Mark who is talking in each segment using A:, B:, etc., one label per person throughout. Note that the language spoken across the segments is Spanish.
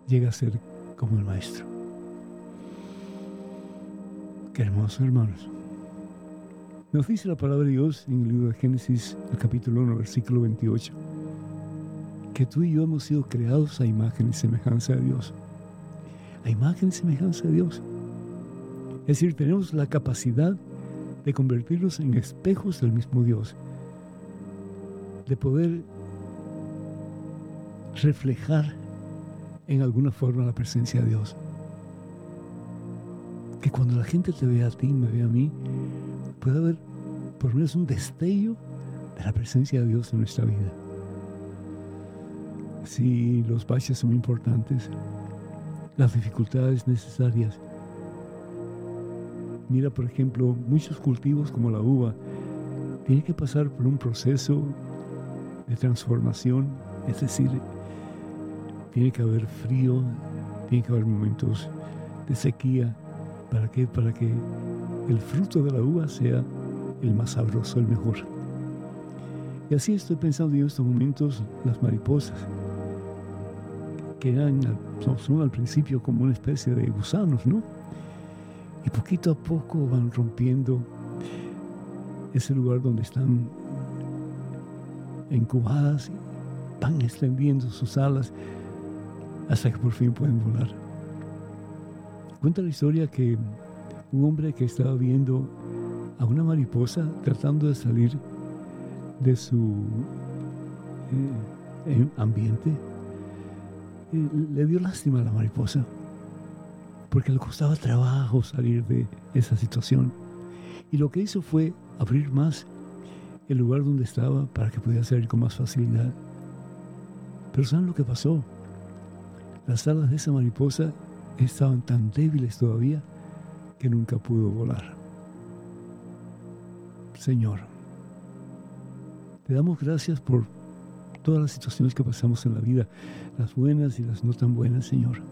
A: llega a ser como el Maestro. Qué hermoso, hermanos. Nos dice la palabra de Dios en el libro de Génesis, el capítulo 1, versículo 28, que tú y yo hemos sido creados a imagen y semejanza de Dios. A imagen y semejanza de Dios. Es decir, tenemos la capacidad de convertirnos en espejos del mismo Dios, de poder reflejar en alguna forma la presencia de Dios. Que cuando la gente te vea a ti, me vea a mí, pueda haber por lo menos un destello de la presencia de Dios en nuestra vida. Sí, los baches son importantes, las dificultades necesarias. Mira, por ejemplo, muchos cultivos como la uva tienen que pasar por un proceso de transformación, es decir, tiene que haber frío, tiene que haber momentos de sequía. ¿Para qué? Para que el fruto de la uva sea el más sabroso, el mejor. Y así estoy pensando yo en estos momentos las mariposas, que son al principio como una especie de gusanos, ¿no? Y poquito a poco van rompiendo ese lugar donde están incubadas, van extendiendo sus alas hasta que por fin pueden volar. Cuenta la historia que un hombre que estaba viendo a una mariposa tratando de salir de su ambiente, le dio lástima a la mariposa, porque le costaba trabajo salir de esa situación. Y lo que hizo fue abrir más el lugar donde estaba para que pudiera salir con más facilidad. Pero ¿saben lo que pasó? Las alas de esa mariposa estaban tan débiles todavía que nunca pudo volar. Señor, te damos gracias por todas las situaciones que pasamos en la vida, las buenas y las no tan buenas, Señor.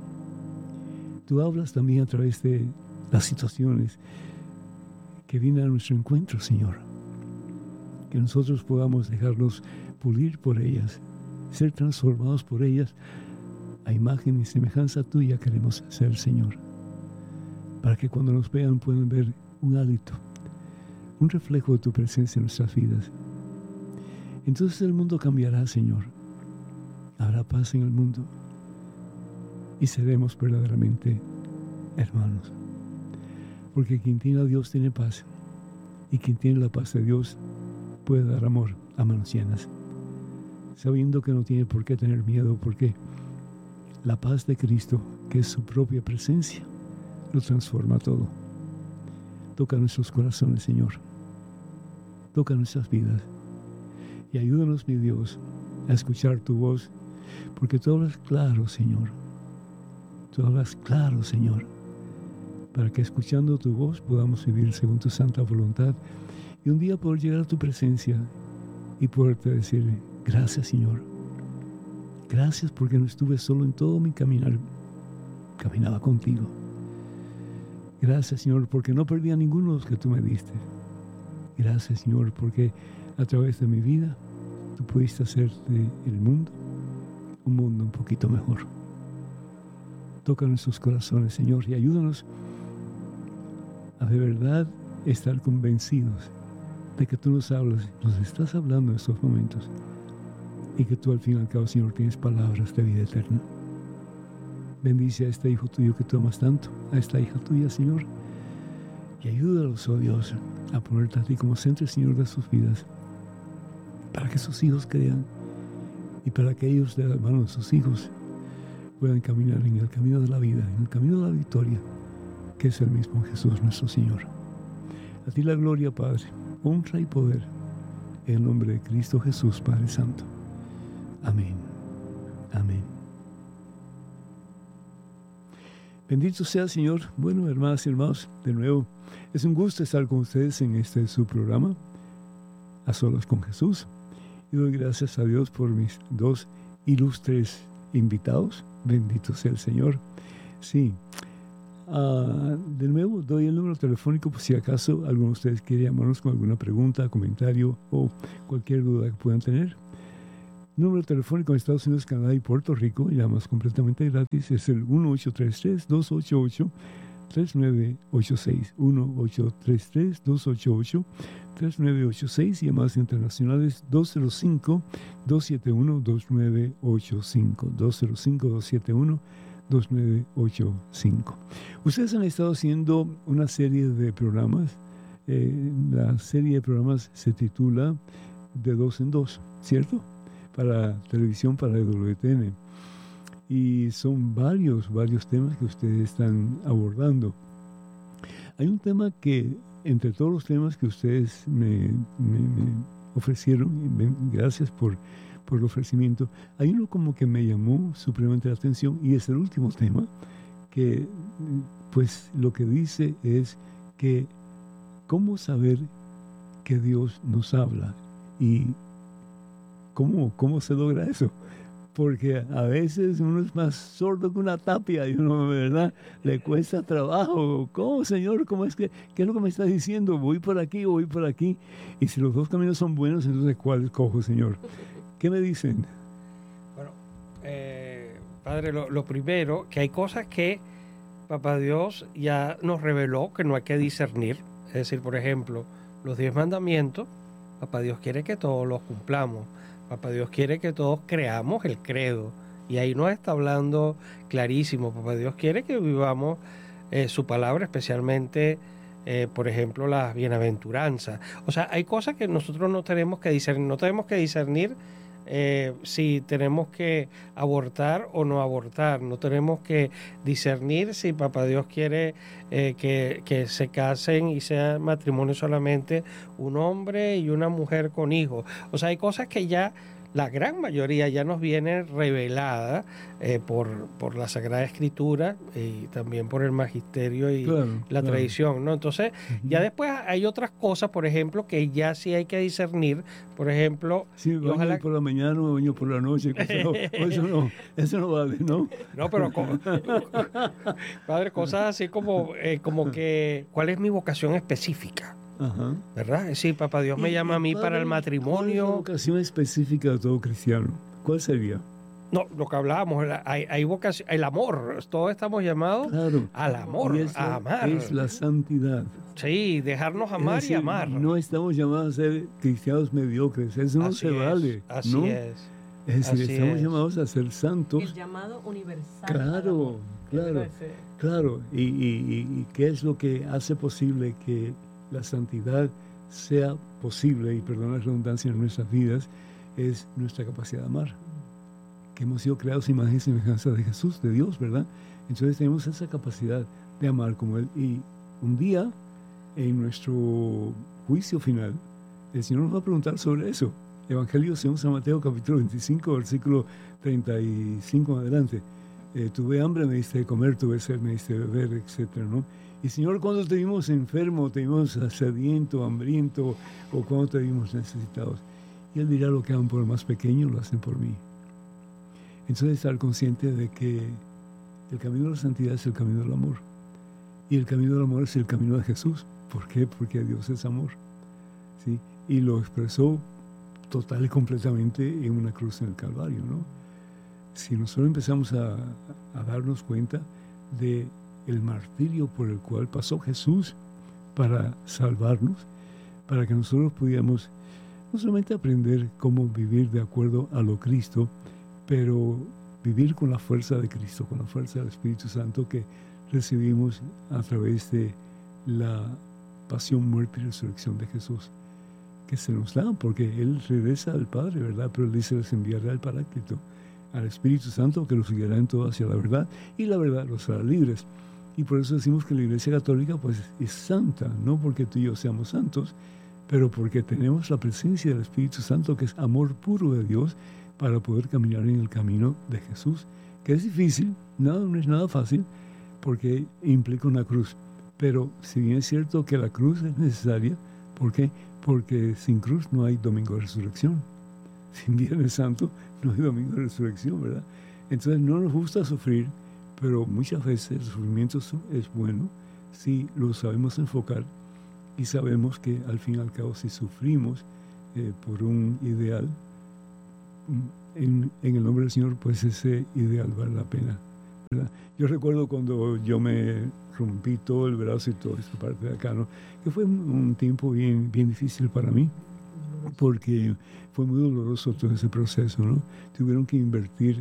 A: Tú hablas también a través de las situaciones que vienen a nuestro encuentro, Señor. Que nosotros podamos dejarnos pulir por ellas, ser transformados por ellas. A imagen y semejanza tuya queremos ser, Señor. Para que cuando nos vean puedan ver un hálito, un reflejo de tu presencia en nuestras vidas. Entonces el mundo cambiará, Señor. Habrá paz en el mundo. Y seremos verdaderamente hermanos. Porque quien tiene a Dios tiene paz. Y quien tiene la paz de Dios puede dar amor a manos llenas. Sabiendo que no tiene por qué tener miedo, porque la paz de Cristo, que es su propia presencia, lo transforma todo. Toca nuestros corazones, Señor. Toca nuestras vidas. Y ayúdanos, mi Dios, a escuchar tu voz, porque tú hablas claro, Señor. Tú hablas claro, Señor, para que escuchando tu voz podamos vivir según tu santa voluntad y un día poder llegar a tu presencia y poderte decir, gracias, Señor. Gracias porque no estuve solo en todo mi caminar, caminaba contigo. Gracias, Señor, porque no perdí a ninguno de los que tú me diste. Gracias, Señor, porque a través de mi vida tú pudiste hacer del mundo un mundo un poquito mejor. Toca nuestros corazones, Señor, y ayúdanos a de verdad estar convencidos de que tú nos hablas, nos estás hablando en estos momentos y que tú al fin y al cabo, Señor, tienes palabras de vida eterna. Bendice a este hijo tuyo que tú amas tanto, a esta hija tuya, Señor, y ayúdalos, oh Dios, a ponerte a ti como centro, Señor, de sus vidas, para que sus hijos crean y para que ellos, de la mano de sus hijos, puedan caminar en el camino de la vida, en el camino de la victoria, que es el mismo Jesús nuestro Señor. A ti la gloria, Padre, honra y poder, en el nombre de Cristo Jesús, Padre Santo. Amén. Amén. Bendito sea el Señor. Bueno, hermanas y hermanos, de nuevo, es un gusto estar con ustedes en este su programa, A Solas con Jesús. Y doy gracias a Dios por mis dos ilustres invitados. Bendito sea el Señor. Sí. De nuevo, doy el número telefónico por si acaso alguno de ustedes quiere llamarnos con alguna pregunta, comentario o cualquier duda que puedan tener. Número telefónico en Estados Unidos, Canadá y Puerto Rico, llamas completamente gratis, es el 1-833-288-3986. 1-833-288-3986. Llamadas internacionales 205-271-2985. 205-271-2985. Ustedes han estado haciendo una serie de programas. La serie de programas se titula De Dos en Dos, ¿cierto? Para televisión, para WTN. Y son varios temas que ustedes están abordando. Hay un tema que, entre todos los temas que ustedes me ofrecieron, y gracias por el ofrecimiento, hay uno como que me llamó supremamente la atención, y es el último tema, que pues lo que dice es que cómo saber que Dios nos habla y ¿Cómo se logra eso? Porque a veces uno es más sordo que una tapia y uno, ¿verdad?, le cuesta trabajo. ¿Cómo, Señor? ¿Qué es lo que me está diciendo? ¿Voy por aquí o voy por aquí? Y si los dos caminos son buenos, entonces ¿cuál escojo, Señor? ¿Qué me dicen?
B: Bueno, Padre, lo primero, que hay cosas que Papá Dios ya nos reveló que no hay que discernir. Es decir, por ejemplo, los 10 mandamientos, Papá Dios quiere que todos los cumplamos. Papá Dios quiere que todos creamos el credo. Y ahí nos está hablando clarísimo. Papá Dios quiere que vivamos su palabra, especialmente, por ejemplo, las bienaventuranzas. O sea, hay cosas que nosotros no tenemos que discernir. No tenemos que discernir si tenemos que abortar o no abortar. No tenemos que discernir si Papá Dios quiere que se casen y sea matrimonio solamente un hombre y una mujer con hijos. O sea, hay cosas que ya la gran mayoría ya nos viene revelada por la Sagrada Escritura y también por el magisterio y la tradición, ¿no? Entonces, ya después hay otras cosas, por ejemplo, que ya sí hay que discernir. Por ejemplo,
A: sí, me baño por la mañana, me baño por la noche. Eso no vale, ¿no?
B: No, pero Padre, cosas así como que ¿cuál es mi vocación específica?
A: Ajá.
B: ¿Verdad? Es decir, Papá Dios me llama a mí para el matrimonio.
A: ¿Cuál es la vocación específica de todo cristiano? ¿Cuál sería?
B: No, lo que hablábamos, hay vocación, el amor. Todos estamos llamados al amor, a amar.
A: Es la santidad.
B: Sí, dejarnos amar y amar.
A: No estamos llamados a ser cristianos mediocres. Eso no se vale.
B: Así es.
A: Es decir, estamos llamados a ser santos.
C: El llamado universal.
A: Claro. ¿Y qué es lo que hace posible que la santidad sea posible, y perdona la redundancia, en nuestras vidas? Es nuestra capacidad de amar, que hemos sido creados imagen y semejanza de Jesús, de Dios, ¿verdad? Entonces tenemos esa capacidad de amar como Él. Y un día, en nuestro juicio final, el Señor nos va a preguntar sobre eso. Evangelio según San Mateo, capítulo 25, versículo 35 en adelante. Tuve hambre, me diste de comer, tuve sed, me diste de beber, etcétera, ¿no? Y Señor, ¿cuándo te vimos enfermo, te vimos sediento, hambriento, o cuándo te vimos necesitados? Y Él dirá: lo que hagan por el más pequeño, lo hacen por mí. Entonces, estar consciente de que el camino de la santidad es el camino del amor. Y el camino del amor es el camino de Jesús. ¿Por qué? Porque Dios es amor, ¿sí? Y lo expresó total y completamente en una cruz en el Calvario, ¿no? Si nosotros empezamos a darnos cuenta de el martirio por el cual pasó Jesús para salvarnos, para que nosotros pudiéramos no solamente aprender cómo vivir de acuerdo a lo Cristo, pero vivir con la fuerza de Cristo, con la fuerza del Espíritu Santo que recibimos a través de la pasión, muerte y resurrección de Jesús, que se nos da, porque Él regresa al Padre, ¿verdad? Pero Él dice: les enviará el Paráclito, al Espíritu Santo, que los guiará en todo hacia la verdad, y la verdad los hará libres. Y por eso decimos que la Iglesia Católica pues es santa, no porque tú y yo seamos santos, pero porque tenemos la presencia del Espíritu Santo, que es amor puro de Dios, para poder caminar en el camino de Jesús, que es difícil, no es nada fácil, porque implica una cruz. Pero si bien es cierto que la cruz es necesaria, ¿por qué? Porque sin cruz no hay domingo de resurrección. Sin Viernes Santo no hay domingo de resurrección, ¿verdad? Entonces no nos gusta sufrir, pero muchas veces el sufrimiento es bueno si lo sabemos enfocar y sabemos que al fin y al cabo, si sufrimos por un ideal, en el nombre del Señor, pues ese ideal vale la pena, ¿verdad? Yo recuerdo cuando yo me rompí todo el brazo y toda esta parte de acá, ¿no? Que fue un tiempo bien difícil para mí, porque fue muy doloroso todo ese proceso, ¿no? Tuvieron que invertir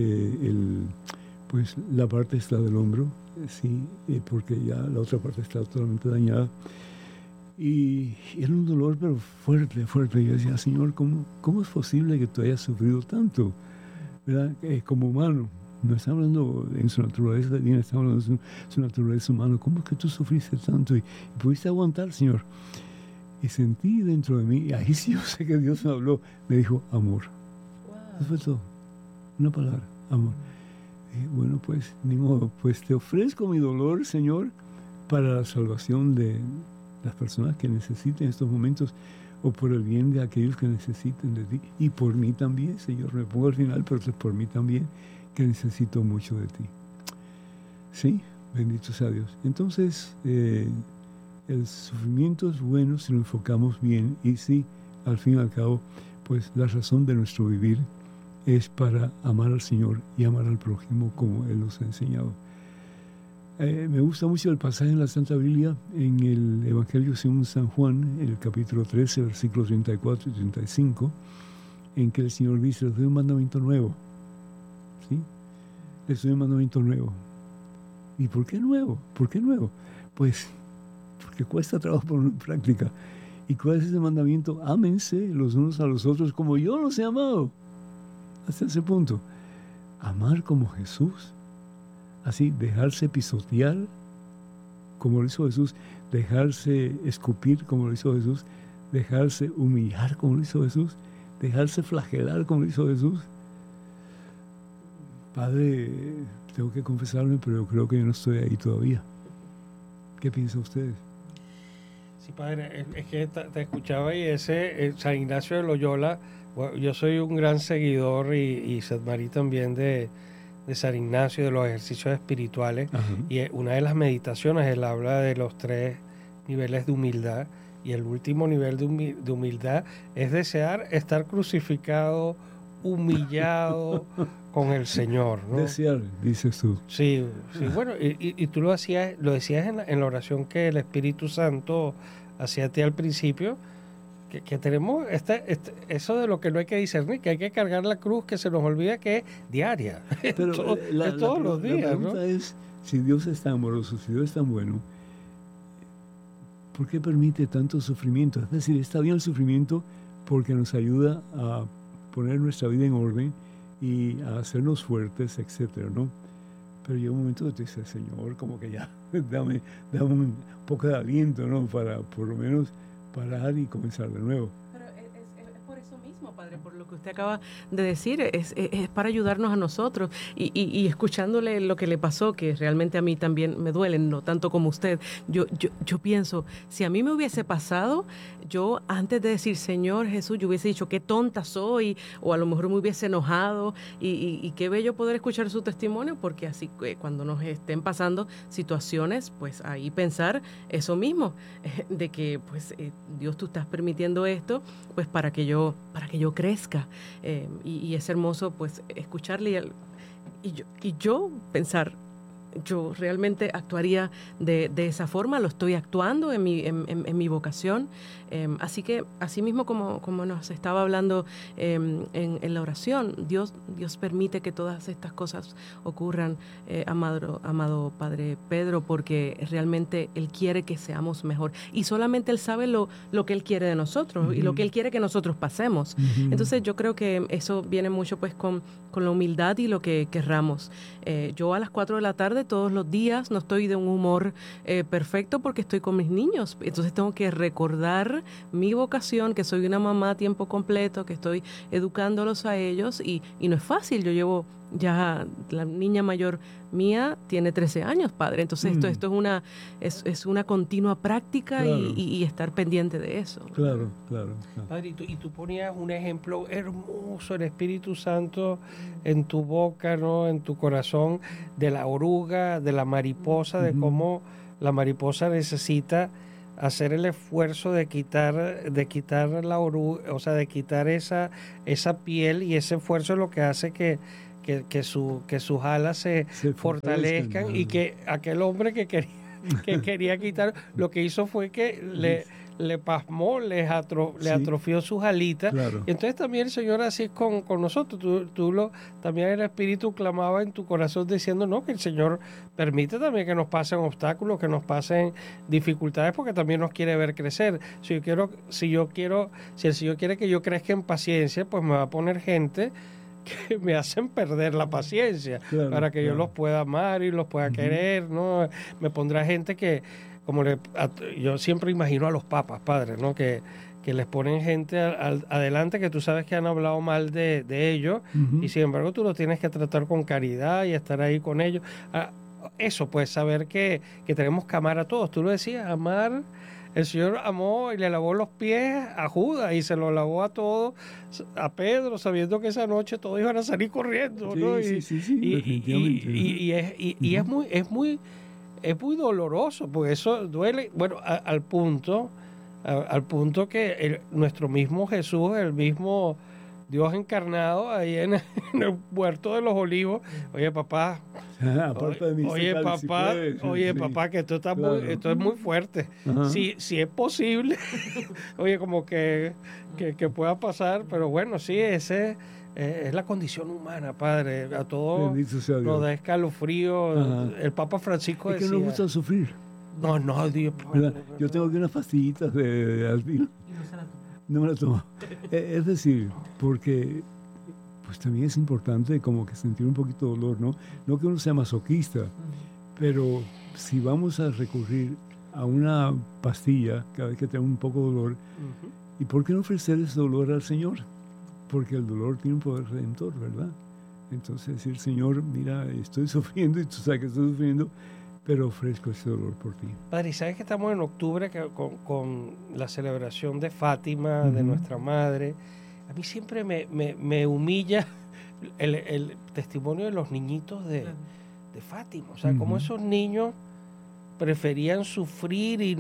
A: pues la parte esta del hombro, sí, porque ya la otra parte está totalmente dañada. Y era un dolor, pero fuerte. Y yo decía, Señor, ¿cómo es posible que tú hayas sufrido tanto? ¿Verdad? Como humano. No está hablando en su naturaleza divina, está hablando de su naturaleza humana. ¿Cómo es que tú sufriste tanto y pudiste aguantar, Señor? Y sentí dentro de mí, y ahí sí yo sé que Dios me habló, me dijo, amor. Wow. Eso fue todo. Una palabra, amor. Bueno, pues, ni modo, pues te ofrezco mi dolor, Señor, para la salvación de las personas que necesiten estos momentos, o por el bien de aquellos que necesiten de ti, y por mí también, Señor, me pongo al final, pero por mí también, que necesito mucho de ti. Sí, bendito sea Dios. Entonces, el sufrimiento es bueno si lo enfocamos bien, y sí, al fin y al cabo, pues la razón de nuestro vivir es para amar al Señor y amar al prójimo como Él nos ha enseñado. Me gusta mucho el pasaje en la Santa Biblia, en el Evangelio según San Juan, en el capítulo 13, versículos 34 y 35, en que el Señor dice, les doy un mandamiento nuevo. ¿Sí? Les doy un mandamiento nuevo. ¿Y por qué nuevo? ¿Por qué nuevo? Pues porque cuesta trabajo ponerlo en práctica. ¿Y cuál es ese mandamiento? Ámense los unos a los otros como yo los he amado. Hasta ese punto. Amar como Jesús. Así, dejarse pisotear como lo hizo Jesús, dejarse escupir como lo hizo Jesús, dejarse humillar como lo hizo Jesús, dejarse flagelar como lo hizo Jesús. Padre, tengo que confesarme, pero yo creo que yo no estoy ahí todavía. ¿Qué piensan ustedes?
B: Sí, padre, es que te escuchaba y ese San Ignacio de Loyola, bueno, yo soy un gran seguidor y Sedmarí también de San Ignacio, de los ejercicios espirituales. Ajá. Y una de las meditaciones, él habla de los 3 niveles de humildad, y el último nivel de humildad es desear estar crucificado, humillado con el Señor, ¿no?
A: Desear, dices tú.
B: Sí, bueno, y tú lo decías en la oración que el Espíritu Santo hacía a ti al principio, que tenemos eso de lo que no hay que discernir, que hay que cargar la cruz, que se nos olvida que es diaria.
A: Pero
B: todos los días.
A: La pregunta, ¿no?, es, si Dios es tan amoroso, si Dios es tan bueno, ¿por qué permite tanto sufrimiento? Es decir, está bien el sufrimiento porque nos ayuda a poner nuestra vida en orden y a hacernos fuertes, etcétera, ¿no? Pero llega un momento que te dices, Señor, como que ya, dame un poco de aliento, ¿no? Para por lo menos parar y comenzar de nuevo.
C: Pero es por eso mismo, Padre, por lo que usted acaba de decir, es para ayudarnos a nosotros. Y escuchándole lo que le pasó, que realmente a mí también me duele, no tanto como usted, yo pienso, si a mí me hubiese pasado, yo antes de decir, Señor Jesús, yo hubiese dicho, qué tonta soy, o a lo mejor me hubiese enojado, y qué bello poder escuchar su testimonio, porque así cuando nos estén pasando situaciones, pues ahí pensar eso mismo, de que pues Dios, tú estás permitiendo esto, pues para que yo crezca, y es hermoso pues escucharle y yo pensar, yo realmente actuaría de esa forma, lo estoy actuando en mi vocación. Así que, así mismo como nos estaba hablando en la oración, Dios permite que todas estas cosas ocurran, amado Padre Pedro, porque realmente Él quiere que seamos mejor. Y solamente Él sabe lo que Él quiere de nosotros, uh-huh, y lo que Él quiere que nosotros pasemos. Uh-huh. Entonces yo creo que eso viene mucho pues con la humildad y lo que querramos. Yo a las 4 de la tarde todos los días no estoy de un humor perfecto porque estoy con mis niños. Entonces tengo que recordar mi vocación, que soy una mamá a tiempo completo, que estoy educándolos a ellos y no es fácil. Yo llevo ya, la niña mayor mía tiene 13 años, Padre. Entonces esto es una continua práctica, claro, y estar pendiente de eso.
A: Claro.
B: Padre, y tú ponías un ejemplo hermoso, el Espíritu Santo en tu boca, ¿no?, en tu corazón, de la oruga, de la mariposa, de cómo la mariposa necesita hacer el esfuerzo de quitar la oruga, o sea, de quitar esa piel, y ese esfuerzo es lo que hace que sus alas se fortalezcan, y que aquel hombre que quería quitar, lo que hizo fue que le pasmó, le atrofió sus alitas.
A: Claro.
B: Y entonces también el Señor así es con nosotros. También el Espíritu clamaba en tu corazón diciendo, no, que el Señor permite también que nos pasen obstáculos, que nos pasen dificultades, porque también nos quiere ver crecer. Si el Señor quiere que yo crezca en paciencia, pues me va a poner gente que me hacen perder la paciencia, para que yo los pueda amar y los pueda querer, ¿no? Me pondrá gente que, yo siempre imagino a los papas, padre, ¿no? Que les ponen gente adelante que tú sabes que han hablado mal de ellos, y sin embargo tú los tienes que tratar con caridad y estar ahí con ellos. Eso, pues, saber que tenemos que amar a todos. Tú lo decías, amar. El Señor amó y le lavó los pies a Judas, y se lo lavó a todos, a Pedro, sabiendo que esa noche todos iban a salir corriendo, ¿no? Y es muy doloroso, porque eso duele, bueno, al punto que nuestro mismo Jesús, el mismo Dios encarnado, ahí en el huerto de los olivos, oye papá, que esto es muy fuerte. Si es posible, oye, como que pueda pasar, pero bueno, sí, ese es la condición humana, padre. A todos nos da escalofrío. El Papa Francisco decía...
A: Es que no gusta sufrir.
B: No, Dios.
A: Yo tengo aquí unas pastillitas de Advil. No me la tomo. Es decir, porque pues también es importante como que sentir un poquito de dolor, ¿no? No que uno sea masoquista, pero si vamos a recurrir a una pastilla cada vez que tenga un poco de dolor, ¿y por qué no ofrecer ese dolor al Señor? Porque el dolor tiene un poder redentor, ¿verdad? Entonces decir, Señor, mira, estoy sufriendo y tú sabes que estoy sufriendo, pero ofrezco ese dolor por ti.
B: Padre, y sabes que estamos en octubre con la celebración de Fátima, de nuestra madre. A mí siempre me humilla el testimonio de los niñitos de Fátima. O sea, cómo esos niños preferían sufrir y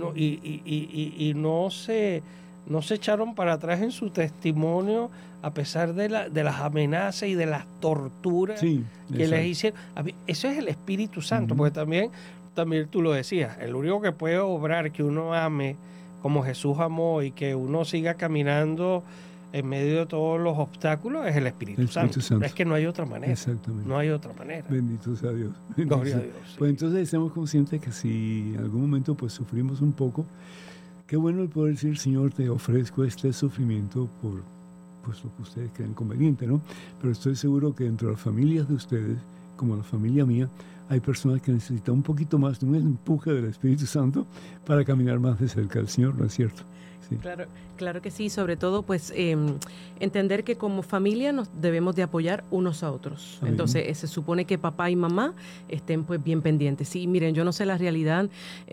B: no se echaron para atrás en su testimonio, a pesar de las amenazas y de las torturas que les hicieron. Eso es el Espíritu Santo, porque también tú lo decías, el único que puede obrar que uno ame como Jesús amó y que uno siga caminando en medio de todos los obstáculos es el Espíritu Santo. Es que no hay otra manera.
A: Exactamente.
B: No hay otra manera.
A: Bendito sea Dios.
B: Gloria a Dios. Sí.
A: Pues entonces estamos conscientes que si en algún momento pues sufrimos un poco, qué bueno el poder decir, Señor, te ofrezco este sufrimiento por pues lo que ustedes creen conveniente, ¿no? Pero estoy seguro que dentro de las familias de ustedes, como la familia mía, hay personas que necesitan un poquito más de un empuje del Espíritu Santo para caminar más de cerca del Señor, ¿no es cierto? Sí.
C: Claro que sí, sobre todo pues entender que como familia nos debemos de apoyar unos a otros. Amén. Entonces se supone que papá y mamá estén pues bien pendientes. Sí, miren, yo no sé la realidad,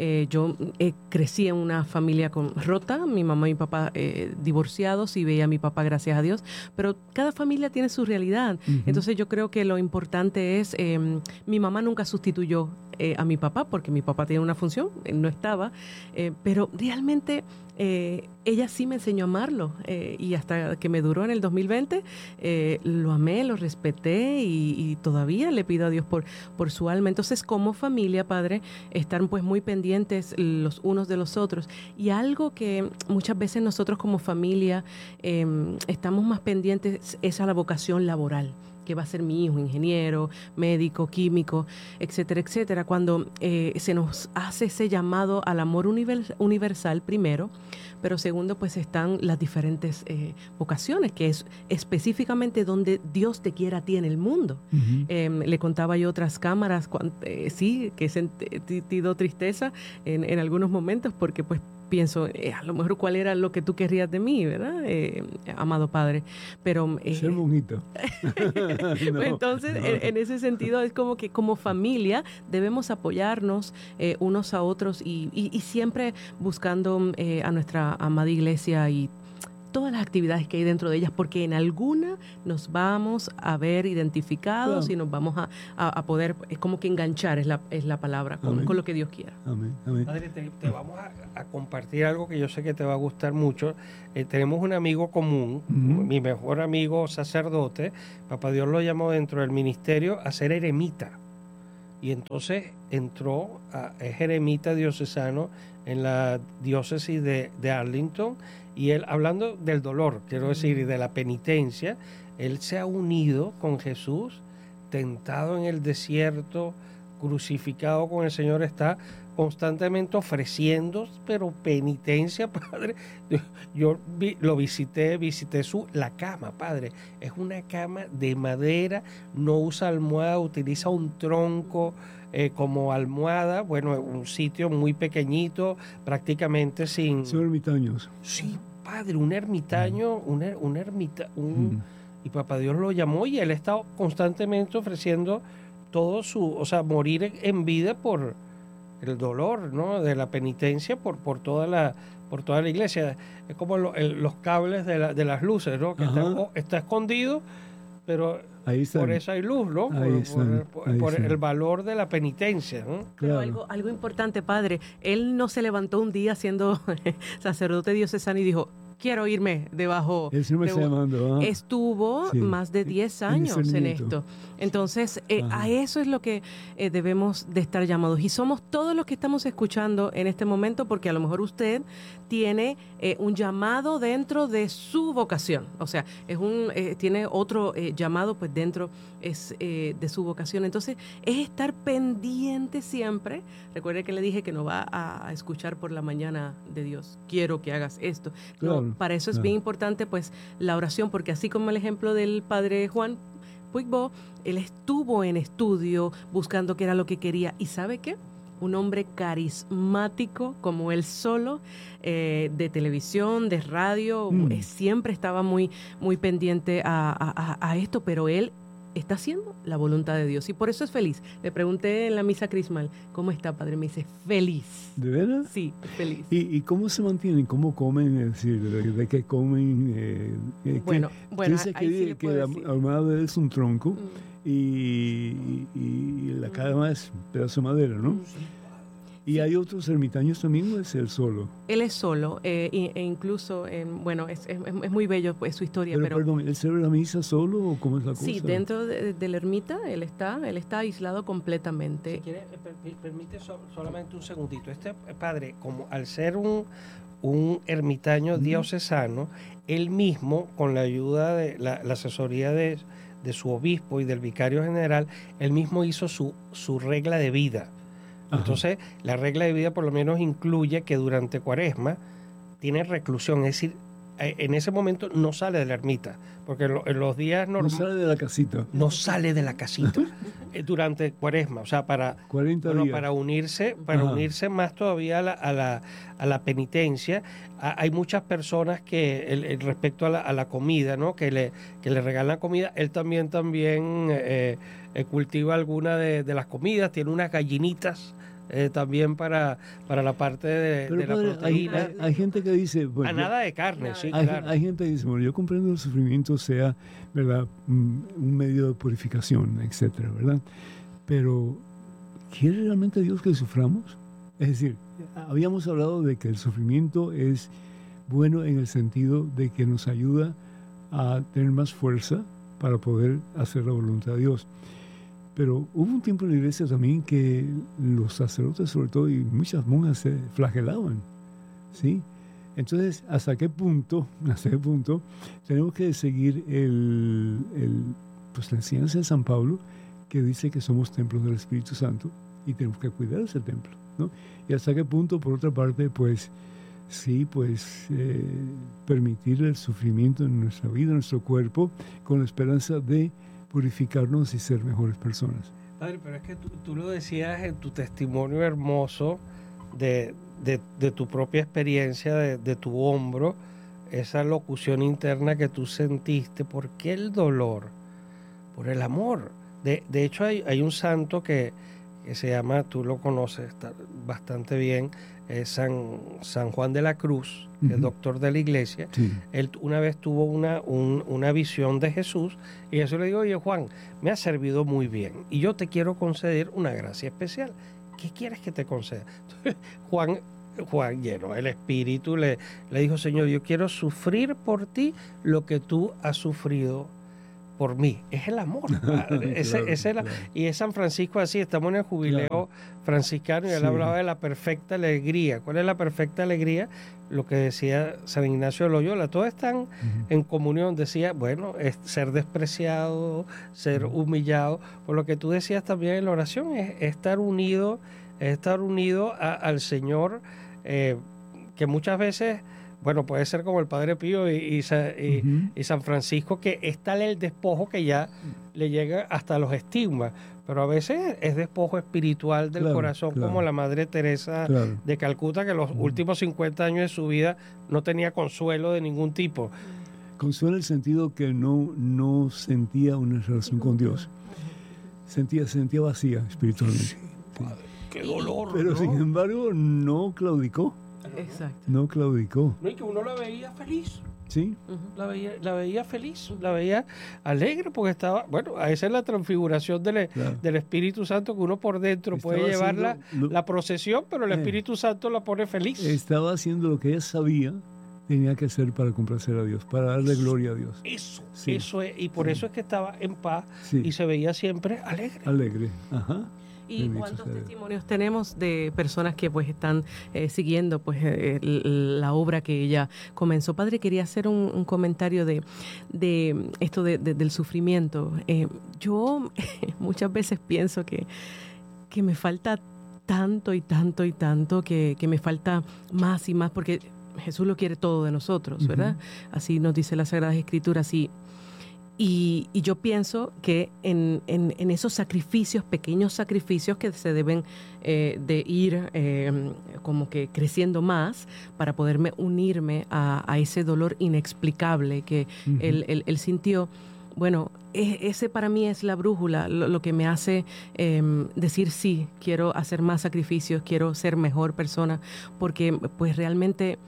C: yo crecí en una familia rota, mi mamá y mi papá divorciados, y veía a mi papá, gracias a Dios, pero cada familia tiene su realidad. Entonces yo creo que lo importante es, mi mamá nunca sustituyó a mi papá, porque mi papá tenía una función, él no estaba, pero realmente ella sí me enseñó a amarlo, y hasta que me duró en el 2020, lo amé, lo respeté, y todavía le pido a Dios por su alma. Entonces, como familia, Padre, estar pues muy pendientes los unos de los otros. Y algo que muchas veces nosotros como familia estamos más pendientes es a la vocación laboral, que va a ser mi hijo, ingeniero, médico, químico, etcétera, etcétera. Cuando se nos hace ese llamado al amor universal primero, pero segundo, pues están las diferentes vocaciones, que es específicamente donde Dios te quiere a ti en el mundo. Le contaba yo otras cámaras, sí, que he sentido tristeza en algunos momentos, porque pues pienso, a lo mejor cuál era lo que tú querrías de mí, ¿verdad? Amado Padre. Pero
A: ser bonito.
C: No, entonces, no. En ese sentido, es como que como familia debemos apoyarnos unos a otros, y siempre buscando a nuestra amada iglesia y todas las actividades que hay dentro de ellas, porque en alguna nos vamos a ver identificados
A: Claro.
C: y nos vamos a poder, es como que enganchar, es la palabra, con lo que Dios quiera.
A: Amén, amén.
B: Padre, te vamos a compartir algo que yo sé que te va a gustar mucho. Tenemos un amigo común, mi mejor amigo sacerdote. Papá Dios lo llamó dentro del ministerio a ser eremita. Y entonces es eremita diocesano en la diócesis de Arlington. Y él, hablando del dolor, quiero decir, y de la penitencia, él se ha unido con Jesús, tentado en el desierto, crucificado con el Señor, está constantemente ofreciendo, pero penitencia, Padre. Yo lo visité la cama, Padre. Es una cama de madera, no usa almohada, utiliza un tronco como almohada, bueno, un sitio muy pequeñito, prácticamente sin...
A: Son ermitaños.
B: Sí, Padre, un ermitaño, y Papá Dios lo llamó y él está constantemente ofreciendo todo o sea, morir en vida por el dolor, ¿no? De la penitencia por toda la iglesia. Es como los cables de las luces, ¿no? Que está escondido, pero
A: ahí
B: por eso hay luz, ¿no? Por el valor de la penitencia, ¿no?
C: Pero
A: Claro.
C: algo importante, Padre, él no se levantó un día siendo sacerdote diocesano y dijo, quiero irme debajo.
A: El Señor me está llamando.
C: Estuvo más de 10 años en esto. Entonces, a eso es lo que debemos de estar llamados. Y somos todos los que estamos escuchando en este momento, porque a lo mejor usted tiene un llamado dentro de su vocación. O sea, tiene otro llamado pues dentro de su vocación. Entonces, es estar pendiente siempre. Recuerde que le dije que no va a escuchar por la mañana de Dios. Quiero que hagas esto.
A: Claro.
C: No, para eso es bien importante pues la oración, porque así como el ejemplo del padre Juan Puigbo, él estuvo en estudio buscando qué era lo que quería. ¿Y sabe qué? Un hombre carismático como él solo, de televisión, de radio, siempre estaba muy, muy pendiente a esto, pero él está haciendo la voluntad de Dios y por eso es feliz. Le pregunté en la misa crismal, ¿cómo está, padre? Me dice, feliz.
A: ¿De verdad?
C: Sí, feliz.
A: ¿Y cómo se mantienen? ¿Cómo comen? Es decir, ¿de qué comen?
C: Bueno,
A: dice
C: ahí sí le
A: que
C: puedo
A: la
C: decir.
A: almohada es un tronco y la cama es un pedazo de madera, ¿no? ¿Y hay otros ermitaños también o es él solo?
C: Él es solo, e incluso, bueno, es muy bello pues, su historia, pero
A: Perdón, ¿él celebra la misa solo o cómo es la cosa?
C: sí, dentro de la ermita él está aislado completamente.
B: Si quiere, permite solamente un segundito. Este padre, como al ser un ermitaño diocesano, él mismo, con la ayuda de la asesoría de su obispo y del vicario general, él mismo hizo su regla de vida. Entonces, la regla de vida por lo menos incluye que durante Cuaresma tiene reclusión, es decir, en ese momento no sale de la ermita, porque en los días normales...
A: No sale de la casita.
B: No sale de la casita durante Cuaresma, o sea, para
A: 40 días.
B: Para unirse más todavía a la penitencia. Hay muchas personas que respecto a la comida, ¿no? que le regalan comida. Él también cultiva alguna de las comidas, tiene unas gallinitas también para la parte de la
A: padre,
B: proteína.
A: hay gente que dice... Bueno,
B: nada de carne, sí,
A: hay,
B: claro.
A: hay gente que dice, bueno, yo comprendo el sufrimiento sea, ¿verdad?, un medio de purificación, etcétera, ¿verdad? Pero, ¿quiere realmente Dios que suframos? Es decir, habíamos hablado de que el sufrimiento es bueno en el sentido de que nos ayuda a tener más fuerza para poder hacer la voluntad de Dios. Pero hubo un tiempo en la iglesia también que los sacerdotes, sobre todo, y muchas monjas se flagelaban, ¿sí? Entonces, ¿hasta qué punto tenemos que seguir pues la enseñanza de San Pablo, que dice que somos templos del Espíritu Santo y tenemos que cuidar ese templo, ¿no? Y hasta qué punto, por otra parte, pues sí, pues permitir el sufrimiento en nuestra vida, en nuestro cuerpo, con la esperanza de purificarnos y ser mejores personas.
B: Padre, pero es que tú lo decías en tu testimonio hermoso de tu propia experiencia, de tu hombro, esa locución interna que tú sentiste. ¿Por qué el dolor? Por el amor. De hecho, hay un santo que que se llama, tú lo conoces bastante bien, San Juan de la Cruz, el doctor de la iglesia.
A: Sí.
B: Él una vez tuvo una visión de Jesús y Jesús le dijo: oye, Juan, me has servido muy bien y yo te quiero conceder una gracia especial. ¿Qué quieres que te conceda? Entonces, Juan, lleno del Espíritu, le dijo: Señor, yo quiero sufrir por ti lo que tú has sufrido por mí. Es el amor, Padre.
A: Claro.
B: Y es San Francisco así. Estamos en el jubileo franciscano y él hablaba de la perfecta alegría. ¿Cuál es la perfecta alegría? Lo que decía San Ignacio de Loyola. Todos están en comunión. Decía, bueno, es ser despreciado, ser humillado. Por lo que tú decías también en la oración, es estar unido al Señor, que muchas veces, bueno, puede ser como el Padre Pío y San Francisco, que está el despojo que ya le llega hasta los estigmas, pero a veces es despojo espiritual del corazón, como la Madre Teresa de Calcuta, que los últimos 50 años de su vida no tenía consuelo de ningún tipo.
A: Consuelo en el sentido que no sentía una relación con Dios. Sentía vacía espiritualmente.
B: Sí, Padre, qué dolor.
A: Pero
B: ¿no?
A: sin embargo no claudicó.
C: Exacto.
A: No claudicó.
B: No, y que uno la veía feliz.
A: Sí.
B: La veía feliz, la veía alegre, porque estaba, bueno, esa es la transfiguración del Espíritu Santo, que uno por dentro
A: Estaba
B: puede llevar
A: haciendo
B: la procesión, pero el Espíritu Santo la pone feliz.
A: Estaba haciendo lo que ella sabía tenía que hacer para complacer a Dios, para darle gloria a Dios.
B: Eso es, y por eso es que estaba en paz y se veía siempre alegre.
A: Alegre, ajá.
C: ¿Y cuántos testimonios tenemos de personas que pues están siguiendo pues la obra que ella comenzó? Padre, quería hacer un comentario de esto del sufrimiento. Yo muchas veces pienso que me falta tanto y tanto y tanto, que me falta más y más, porque Jesús lo quiere todo de nosotros, ¿verdad? Así nos dice la Sagrada Escritura, así. Y yo pienso que en esos sacrificios, pequeños sacrificios que se deben de ir como que creciendo más para poderme unirme a ese dolor inexplicable que él sintió. Bueno, ese para mí es la brújula, lo que me hace decir sí, quiero hacer más sacrificios, quiero ser mejor persona, porque pues realmente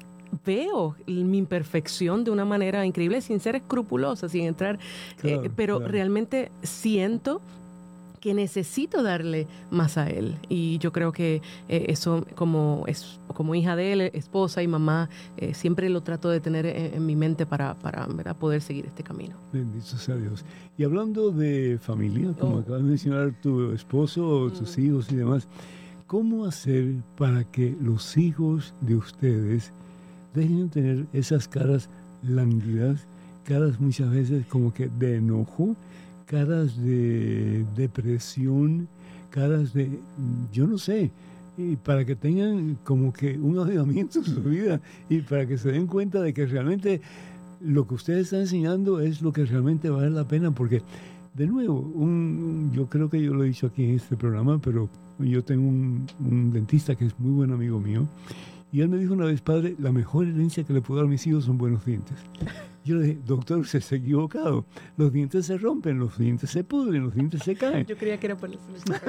C: veo mi imperfección de una manera increíble, sin ser escrupulosa, sin entrar, pero realmente siento que necesito darle más a él. Y yo creo que eso, como hija de él, esposa y mamá, siempre lo trato de tener en mi mente para ¿verdad? Poder seguir este camino.
A: Bendito sea Dios. Y hablando de familia, como acabas de mencionar, tu esposo, tus hijos y demás, ¿cómo hacer para que los hijos de ustedes dejen de tener esas caras lánguidas, caras muchas veces como que de enojo, caras de depresión, caras de, yo no sé, y para que tengan como que un avivamiento en su vida y para que se den cuenta de que realmente lo que ustedes están enseñando es lo que realmente vale la pena, porque de nuevo, yo creo que yo lo he dicho aquí en este programa, pero yo tengo un dentista que es muy buen amigo mío. Y él me dijo una vez: padre, la mejor herencia que le puedo dar a mis hijos son buenos dientes. Yo le dije: doctor, usted está equivocado. Los dientes se rompen, los dientes se pudren, los dientes se caen.
C: Yo creía que era por eso.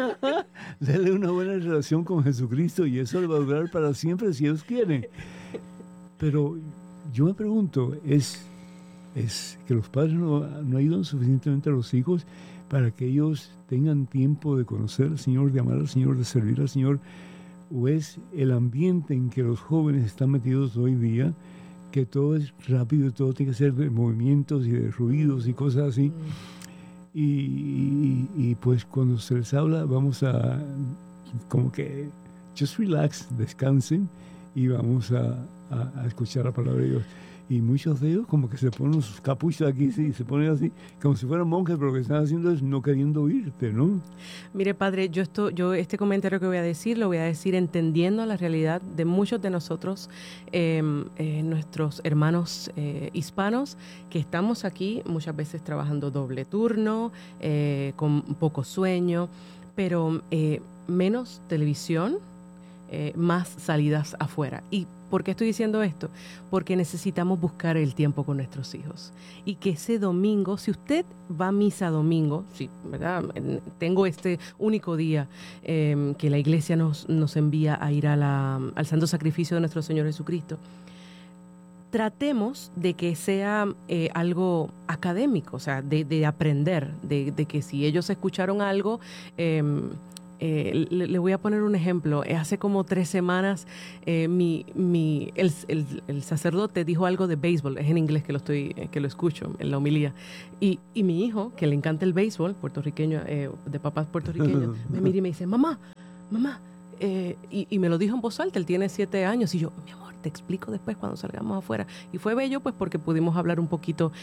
A: Dele una buena relación con Jesucristo y eso le va a durar para siempre si Dios quiere. Pero yo me pregunto, ¿es que los padres no ayudan suficientemente a los hijos para que ellos tengan tiempo de conocer al Señor, de amar al Señor, de servir al Señor? ¿O es el ambiente en que los jóvenes están metidos hoy día, que todo es rápido, todo tiene que ser de movimientos y de ruidos y cosas así? Y pues cuando se les habla, vamos a como que just relax, descansen y vamos a escuchar la palabra de Dios. Y muchos de ellos como que se ponen sus capuchas aquí, sí, se ponen así, como si fueran monjes, pero lo que están haciendo es no queriendo oírte, ¿no?
C: Mire, padre, yo este comentario que voy a decir, lo voy a decir entendiendo la realidad de muchos de nosotros, nuestros hermanos hispanos, que estamos aquí muchas veces trabajando doble turno, con poco sueño, pero menos televisión, más salidas afuera. Y ¿Por qué estoy diciendo esto? Porque necesitamos buscar el tiempo con nuestros hijos. Y que ese domingo, si usted va a misa domingo, sí, ¿verdad? Tengo este único día que la iglesia nos envía a ir al santo sacrificio de nuestro Señor Jesucristo. Tratemos de que sea algo académico, o sea, de aprender, de que si ellos escucharon algo, le voy a poner un ejemplo. Hace como 3 semanas el sacerdote dijo algo de béisbol, es en inglés que lo escucho en la homilía, y mi hijo, que le encanta el béisbol, puertorriqueño, de papás puertorriqueños, me mira y me dice, mamá, y me lo dijo en voz alta, él tiene 7 años, y yo, mi amor, te explico después cuando salgamos afuera. Y fue bello pues porque pudimos hablar un poquito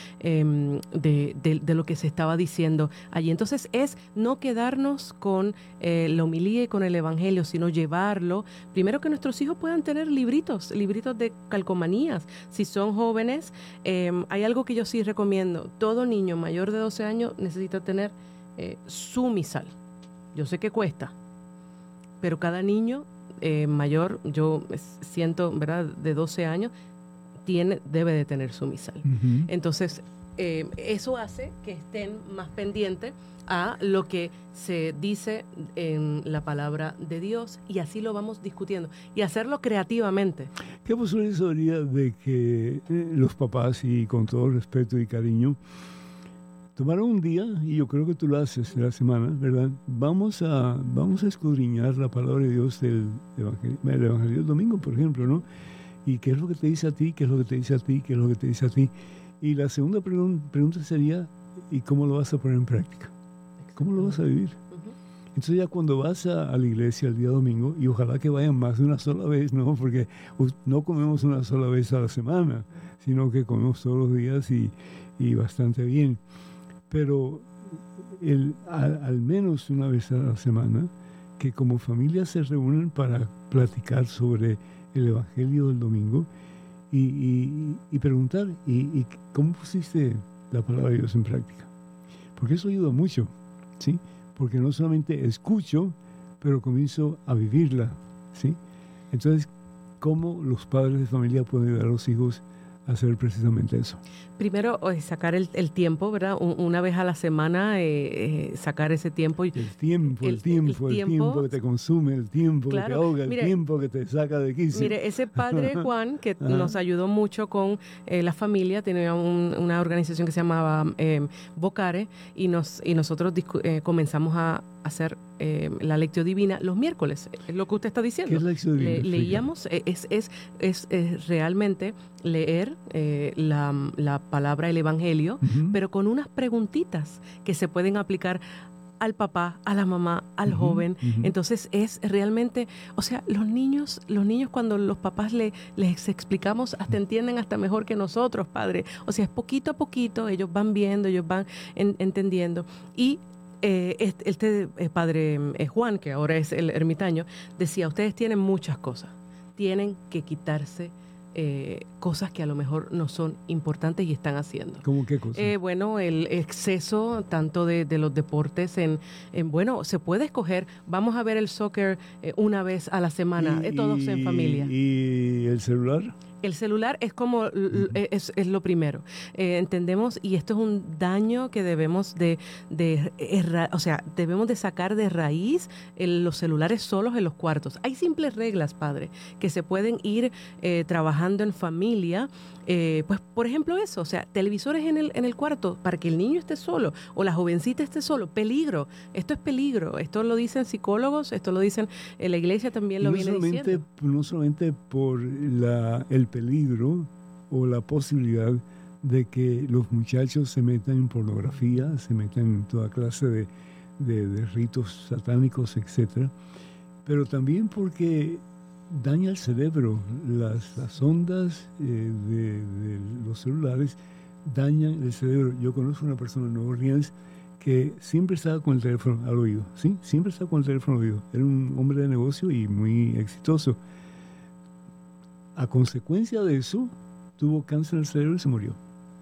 C: de lo que se estaba diciendo allí. Entonces es no quedarnos con la homilía y con el evangelio, sino llevarlo, primero que nuestros hijos puedan tener libritos de calcomanías. Si son jóvenes, hay algo que yo sí recomiendo. Todo niño mayor de 12 años necesita tener su misal. Yo sé que cuesta, pero cada niño mayor, yo siento, ¿verdad?, de 12 años, debe de tener su misal. Uh-huh. Entonces, eso hace que estén más pendientes a lo que se dice en la palabra de Dios, y así lo vamos discutiendo, y hacerlo creativamente.
A: ¿Qué posibilidad sería de que los papás, y con todo respeto y cariño, tomaron un día, y yo creo que tú lo haces de la semana, ¿verdad? Vamos a escudriñar la palabra de Dios del Evangelio del domingo, por ejemplo, ¿no? Y qué es lo que te dice a ti, qué es lo que te dice a ti, qué es lo que te dice a ti. Y la segunda pregunta sería, ¿y cómo lo vas a poner en práctica? ¿Cómo lo vas a vivir? Uh-huh. Entonces ya cuando vas a la iglesia el día domingo, y ojalá que vayan más de una sola vez, ¿no? Porque no comemos una sola vez a la semana, sino que comemos todos los días y bastante bien. Pero al menos una vez a la semana, que como familia se reúnen para platicar sobre el Evangelio del domingo y preguntar, ¿y cómo pusiste la palabra de Dios en práctica? Porque eso ayuda mucho, ¿sí? Porque no solamente escucho, pero comienzo a vivirla, ¿sí? Entonces, ¿cómo los padres de familia pueden ayudar a los hijos a hacer precisamente eso?
C: Primero, sacar el tiempo, ¿verdad? Una vez a la semana, sacar ese tiempo.
A: El tiempo que te consume, el tiempo, claro, que te ahoga, el tiempo que te saca de quicio.
C: Mire, ese padre Juan, que nos ayudó mucho con la familia, tenía una organización que se llamaba Vocare, y nosotros comenzamos a hacer la lectio divina los miércoles, es lo que usted está diciendo.
A: ¿Qué es lectio divina?
C: Leíamos, es realmente leer la palabra, el evangelio, uh-huh, pero con unas preguntitas que se pueden aplicar al papá, a la mamá, al uh-huh, joven. Uh-huh. Entonces es realmente, o sea, los niños cuando los papás les explicamos, hasta entienden hasta mejor que nosotros, padre. O sea, es poquito a poquito, ellos van viendo, ellos van entendiendo. Y padre Juan, que ahora es el ermitaño, decía, ustedes tienen muchas cosas, tienen que quitarse cosas que a lo mejor no son importantes y están haciendo.
A: ¿Cómo qué cosas?
C: Bueno, el exceso tanto de los deportes bueno, se puede escoger, vamos a ver el soccer una vez a la semana, todos en familia.
A: ¿Y el celular?
C: El celular es como es lo primero. Entendemos, y esto es un daño que debemos debemos de sacar de raíz los celulares solos en los cuartos. Hay simples reglas, padre, que se pueden ir trabajando en familia. Pues, por ejemplo, eso, o sea, televisores en el cuarto para que el niño esté solo o la jovencita esté solo. Peligro. Esto es peligro. Esto lo dicen psicólogos, esto lo dicen la iglesia también lo viene diciendo.
A: No solamente por el peligro o la posibilidad de que los muchachos se metan en pornografía, se metan en toda clase de ritos satánicos, etcétera, pero también porque daña el cerebro. Las ondas de los celulares dañan el cerebro. Yo conozco una persona en Nueva Orleans que siempre estaba con el teléfono al oído, ¿sí? Siempre estaba con el teléfono al oído. Era un hombre de negocio y muy exitoso. A consecuencia de eso, tuvo cáncer en el cerebro y se murió.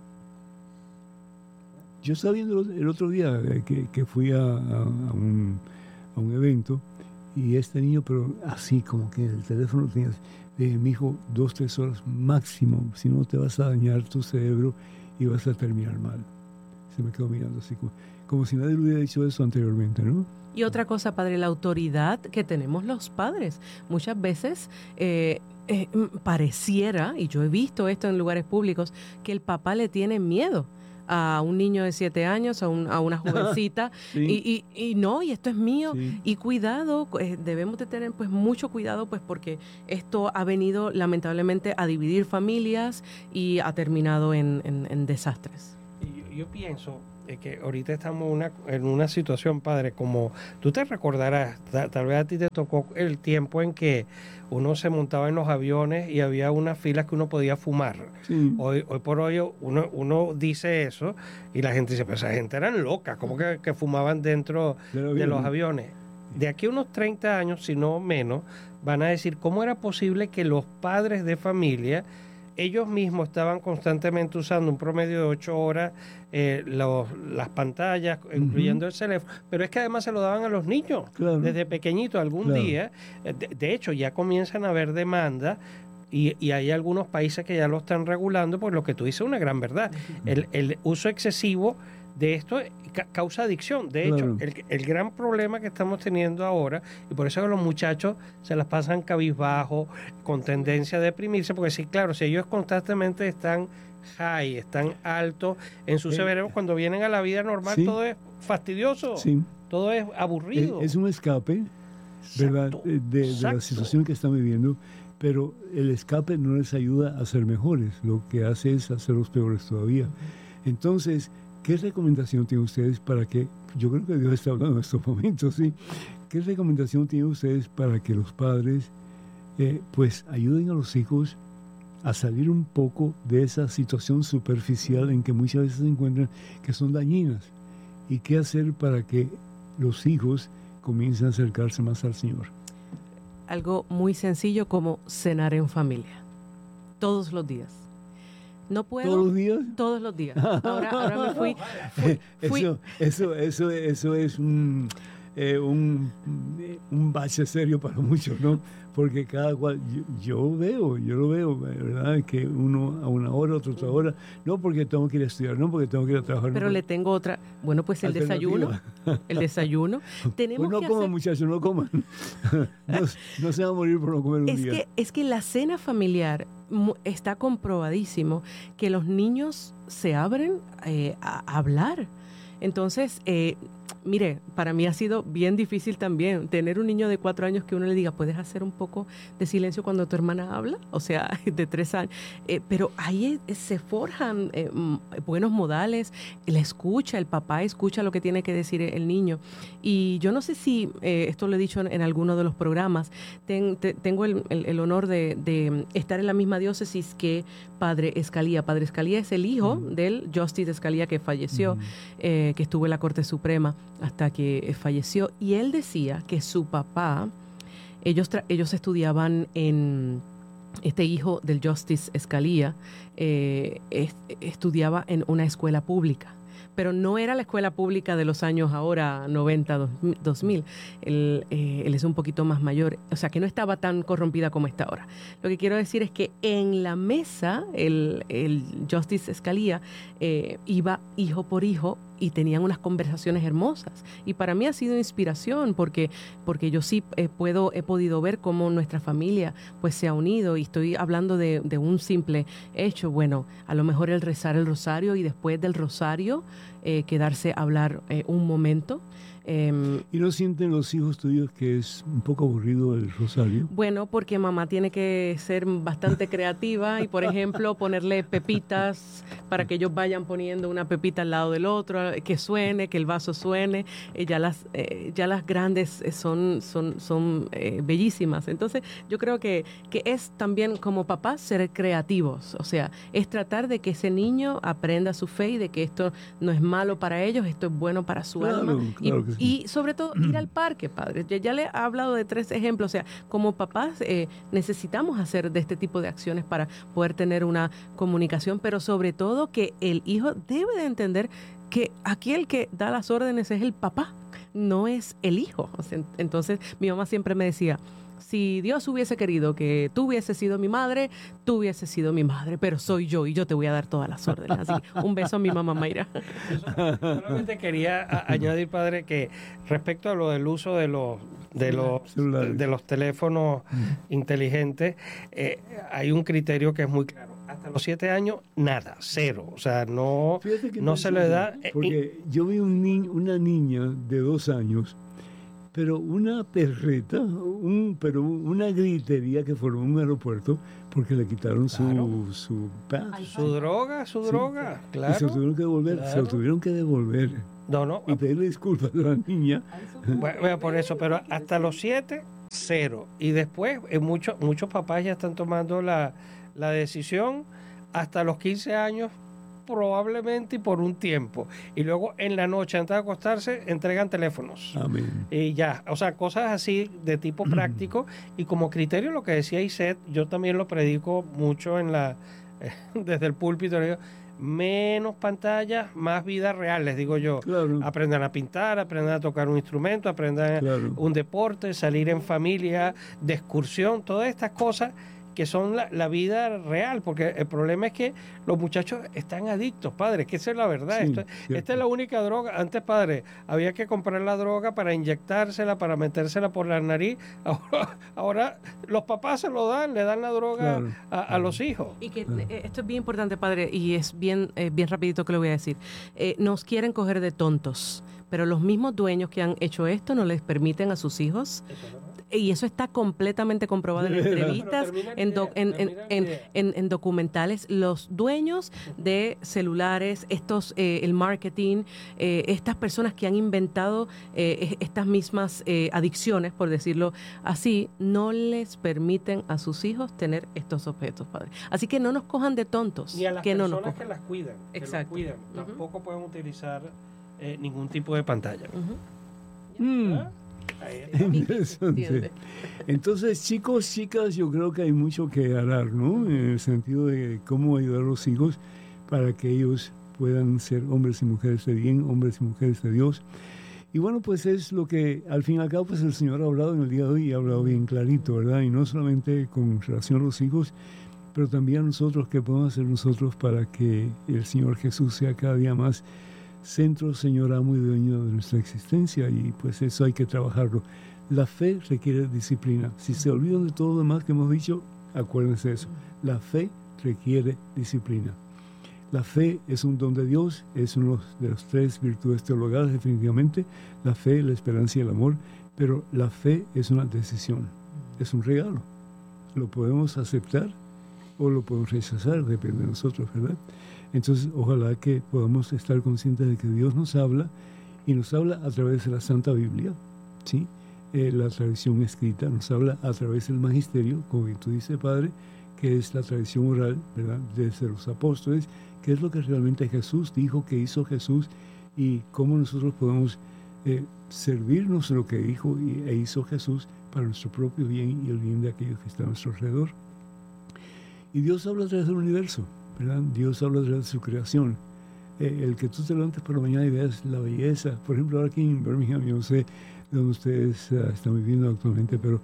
A: Yo estaba viendo el otro día que fui a un evento, Y este niño, pero así como que el teléfono tenía, mi hijo, 2, 3 horas máximo, si no te vas a dañar tu cerebro y vas a terminar mal. Se me quedó mirando así como si nadie le hubiera dicho eso anteriormente, ¿no?
C: Y otra cosa, padre, la autoridad que tenemos los padres. Muchas veces pareciera, y yo he visto esto en lugares públicos, que el papá le tiene miedo a un niño de 7 años, a una jovencita,
A: Sí.
C: y no, y esto es mío,
A: Sí.
C: y cuidado, debemos de tener pues mucho cuidado, pues porque esto ha venido lamentablemente a dividir familias y ha terminado en desastres.
B: Yo pienso que ahorita estamos en una situación, padre, como tú te recordarás, tal vez a ti te tocó el tiempo en que uno se montaba en los aviones y había unas filas que uno podía fumar.
A: Sí.
B: Hoy por hoy uno dice eso y la gente dice, pero esa gente eran locas, como que fumaban dentro de los aviones. De aquí a unos 30 años, si no menos, van a decir cómo era posible que los padres de familia, ellos mismos estaban constantemente usando un promedio de 8 horas las pantallas, incluyendo el teléfono, pero es que además se lo daban a los niños desde pequeñitos. Algún día, de hecho, ya comienzan a haber demandas y hay algunos países que ya lo están regulando, pues lo que tú dices es una gran verdad. El uso excesivo de esto causa adicción. De hecho, el gran problema que estamos teniendo ahora, y por eso que los muchachos se las pasan cabizbajo, con tendencia a deprimirse, porque sí, claro, si ellos constantemente están high, están altos en su cerebro, cuando vienen a la vida normal, todo es fastidioso, todo es aburrido.
A: Es un escape, ¿verdad?, de la situación que están viviendo, pero el escape no les ayuda a ser mejores, lo que hace es hacerlos peores todavía. Entonces, ¿qué recomendación tienen ustedes para que, yo creo que Dios está hablando en estos momentos, ¿sí? ¿Qué recomendación tienen ustedes para que los padres, pues, ayuden a los hijos a salir un poco de esa situación superficial en que muchas veces se encuentran, que son dañinas? ¿Y qué hacer para que los hijos comiencen a acercarse más al Señor?
C: Algo muy sencillo como cenar en familia, todos los días. No puedo.
A: ¿Todos los días?
C: Todos los días. Ahora me fui.
A: Eso es un bache serio para muchos, ¿no? Porque cada cual, yo lo veo, ¿verdad? Que uno a una hora, otro a otra hora, no porque tengo que ir a estudiar, no porque tengo que ir a trabajar.
C: Pero le tengo otra, bueno, pues el desayuno. Tenemos
A: pues no coman, muchachos, no coman. no se van a morir por no comer un día.
C: Es que la cena familiar está comprobadísimo que los niños se abren a hablar. Entonces, mire, para mí ha sido bien difícil también tener un niño de 4 años que uno le diga, ¿puedes hacer un poco de silencio cuando tu hermana habla? O sea, de 3 años. Pero ahí se forjan buenos modales, la escucha, el papá escucha lo que tiene que decir el niño. Y yo no sé si, esto lo he dicho en alguno de los programas, tengo el honor de estar en la misma diócesis que Padre Escalía. Padre Escalía es el hijo del Justice Escalía que falleció, que estuvo en la Corte Suprema hasta que falleció, y él decía que su papá, ellos estudiaban en, este hijo del Justice Escalía, estudiaba en una escuela pública, pero no era la escuela pública de los años ahora 90, 2000. Él es un poquito más mayor, o sea que no estaba tan corrompida como está ahora. Lo que quiero decir es que en la mesa el Justice Escalía iba hijo por hijo y tenían unas conversaciones hermosas. Y para mí ha sido inspiración porque yo sí he podido ver cómo nuestra familia pues se ha unido, y estoy hablando de un simple hecho. Bueno, a lo mejor el rezar el rosario y después del rosario quedarse a hablar un momento.
A: ¿Y no sienten los hijos tuyos que es un poco aburrido el rosario?
C: Bueno, porque mamá tiene que ser bastante creativa y, por ejemplo, ponerle pepitas para que ellos vayan poniendo una pepita al lado del otro, que suene, que el vaso suene. Ya las grandes son bellísimas. Entonces, yo creo que es también como papás ser creativos. O sea, es tratar de que ese niño aprenda su fe y de que esto no es malo para ellos, esto es bueno para su alma.
A: Claro que sí.
C: Y sobre todo ir al parque, padre. Ya le he hablado de 3 ejemplos. O sea, como papás necesitamos hacer de este tipo de acciones para poder tener una comunicación, pero sobre todo que el hijo debe de entender que aquí el que da las órdenes es el papá. no es el hijo. O sea, entonces mi mamá siempre me decía, si Dios hubiese querido que tú hubieses sido mi madre, tú hubieses sido mi madre, pero soy yo y yo te voy a dar todas las órdenes. Así que un beso a mi mamá Mayra.
B: Solamente quería añadir, padre, que respecto a lo del uso de los teléfonos inteligentes, hay un criterio que es muy claro. Hasta los 7 años, nada, cero. O sea, no se le da...
A: Porque yo vi una niña de 2 años, pero una perreta, pero una gritería que formó un aeropuerto porque le quitaron su
B: droga, claro.
A: Y se lo tuvieron que devolver,
B: claro.
A: se lo tuvieron que devolver.
B: No.
A: Y pedirle disculpas a la niña.
B: Bueno, por eso, pero hasta los 7, cero. Y después, muchos papás ya están tomando la decisión hasta los 15 años, probablemente y por un tiempo. Y luego en la noche, antes de acostarse, entregan teléfonos.
A: Amén.
B: Y ya, o sea, cosas así de tipo práctico. Y como criterio, lo que decía Iset, yo también lo predico mucho desde el púlpito. Le digo, menos pantallas, más vida real, les digo yo.
A: Claro.
B: Aprendan a pintar, aprendan a tocar un instrumento, aprendan un deporte, salir en familia, de excursión, todas estas cosas que son la vida real, porque el problema es que los muchachos están adictos, padre, que esa es la verdad.
A: Sí,
B: esta es la única droga. Antes, padre, había que comprar la droga para inyectársela, para metérsela por la nariz. Ahora los papás se lo dan, le dan la droga a los hijos.
C: Y que esto es bien importante, padre, y es bien rapidito que lo voy a decir. Nos quieren coger de tontos, pero los mismos dueños que han hecho esto no les permiten a sus hijos. Y eso está completamente comprobado en entrevistas, en documentales. Los dueños de celulares, el marketing, estas personas que han inventado estas mismas adicciones, por decirlo así, no les permiten a sus hijos tener estos objetos, padre. Así que no nos cojan de tontos.
B: Ni a las personas que las cuidan.
C: Exacto.
B: Que los cuidan. Tampoco pueden utilizar ningún tipo de pantalla.
A: Interesante. Entonces, chicos, chicas, yo creo que hay mucho que hablar, ¿no? En el sentido de cómo ayudar a los hijos para que ellos puedan ser hombres y mujeres de bien, hombres y mujeres de Dios. Y bueno, pues es lo que al fin y al cabo pues el Señor ha hablado en el día de hoy y ha hablado bien clarito, ¿verdad? Y no solamente con relación a los hijos, pero también a nosotros, ¿qué podemos hacer nosotros para que el Señor Jesús sea cada día más centro, Señor, amo y dueño de nuestra existencia? Y pues eso hay que trabajarlo. La fe requiere disciplina. Si se olvidan de todo lo demás que hemos dicho, acuérdense de eso. La fe requiere disciplina. La fe es un don de Dios, es uno de las 3 virtudes teologales definitivamente, la fe, la esperanza y el amor, pero la fe es una decisión, es un regalo. Lo podemos aceptar o lo podemos rechazar, depende de nosotros, ¿verdad? Entonces, ojalá que podamos estar conscientes de que Dios nos habla y nos habla a través de la Santa Biblia, ¿sí? La tradición escrita, nos habla a través del magisterio, como tú dices, Padre, que es la tradición oral, ¿verdad?, desde los apóstoles, que es lo que realmente Jesús dijo, que hizo Jesús y cómo nosotros podemos servirnos de lo que dijo e hizo Jesús para nuestro propio bien y el bien de aquellos que están a nuestro alrededor. Y Dios habla a través del universo, ¿verdad? Dios habla a través de su creación. El que tú te levantes por la mañana y veas la belleza, por ejemplo, ahora aquí en Birmingham, yo no sé de dónde ustedes están viviendo actualmente, pero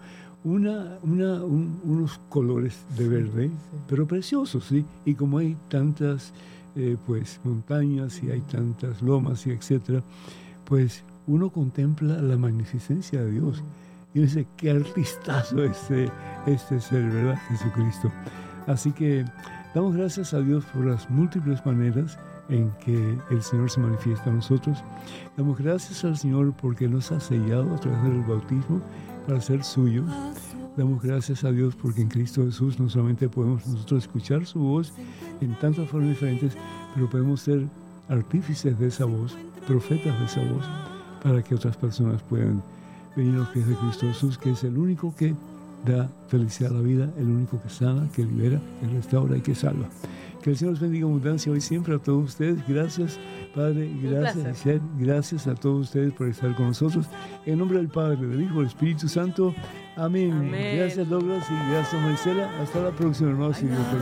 A: unos colores de verde, pero preciosos, ¿sí? Y como hay tantas pues montañas y hay tantas lomas y etcétera, pues uno contempla la magnificencia de Dios y dice, qué artistazo este ser, ¿verdad? Jesucristo. Así que damos gracias a Dios por las múltiples maneras en que el Señor se manifiesta a nosotros. Damos gracias al Señor porque nos ha sellado a través del bautismo para ser suyos. Damos gracias a Dios porque en Cristo Jesús no solamente podemos nosotros escuchar su voz en tantas formas diferentes, pero podemos ser artífices de esa voz, profetas de esa voz, para que otras personas puedan venir a los pies de Cristo Jesús, que es el único que da felicidad a la vida, el único que sana, que libera, que restaura y que salva. Que el Señor los bendiga en abundancia hoy siempre a todos ustedes. Gracias, Padre, gracias, Giselle, gracias a todos ustedes por estar con nosotros. En nombre del Padre, del Hijo, del Espíritu Santo. Amén. Gracias, Douglas, y gracias, Marisela. Hasta la próxima, hermanos.